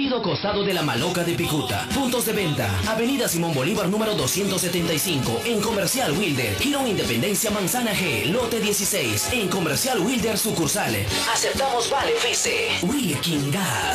Unido costado de la Maloca de Picuta. Puntos de venta: Avenida Simón Bolívar número 275 en Comercial Wilder. Girón Independencia Manzana G, lote 16 en Comercial Wilder sucursal. Aceptamos Vale Fise. Wilking Gas.